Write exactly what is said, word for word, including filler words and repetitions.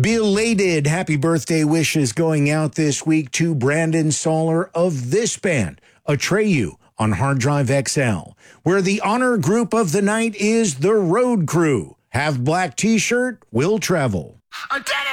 Belated happy birthday wishes going out this week to Brandon Soller of this band, Atreyu, on Hard Drive X L, where the honor group of the night is the Road Crew. Have black t-shirt, will travel. I did it!